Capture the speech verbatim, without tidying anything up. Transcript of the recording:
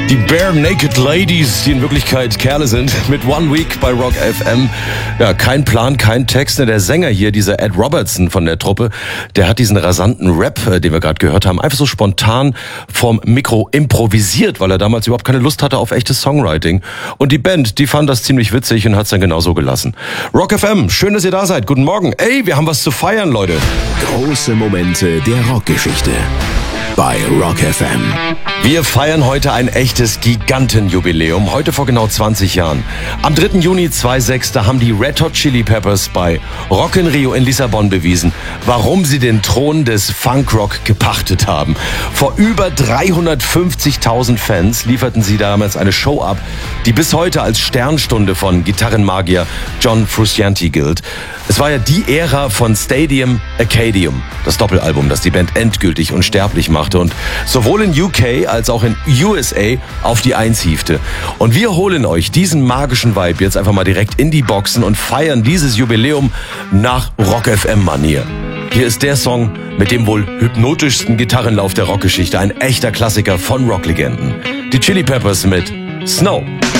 Die Bare Naked Ladies, die in Wirklichkeit Kerle sind, mit One Week bei Rock F M. Ja, kein Plan, kein Text. Der Sänger hier, dieser Ed Robertson von der Truppe, der hat diesen rasanten Rap, den wir gerade gehört haben, einfach so spontan vom Mikro improvisiert, weil er damals überhaupt keine Lust hatte auf echtes Songwriting. Und die Band, die fand das ziemlich witzig und hat's dann genauso gelassen. Rock F M, schön, dass ihr da seid. Guten Morgen. Ey, wir haben was zu feiern, Leute. Große Momente der Rockgeschichte bei Rock F M. Wir feiern heute ein echtes Gigantenjubiläum, heute vor genau zwanzig Jahren. Am dritten Juni zweitausendsechs, da haben die Red Hot Chili Peppers bei Rock in Rio in Lissabon bewiesen, warum sie den Thron des Funkrock gepachtet haben. Vor über dreihundertfünfzigtausend Fans lieferten sie damals eine Show ab, die bis heute als Sternstunde von Gitarrenmagier John Frusciante gilt. Es war ja die Ära von Stadium Arcadium, das Doppelalbum, das die Band endgültig unsterblich machte und sowohl in U K als auch in U S A auf die Eins hiefte. Und wir holen euch diesen magischen Vibe jetzt einfach mal direkt in die Boxen und feiern dieses Jubiläum nach Rock F M-Manier. Hier ist der Song mit dem wohl hypnotischsten Gitarrenlauf der Rockgeschichte, ein echter Klassiker von Rocklegenden. Die Chili Peppers mit Snow.